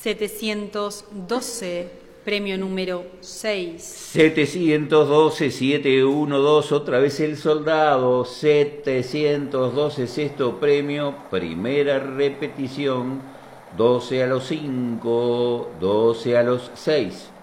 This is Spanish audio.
712, premio número 6. 712, 712, otra vez el soldado. 712, sexto premio, primera repetición. 12 a los 5, 12 a los 6.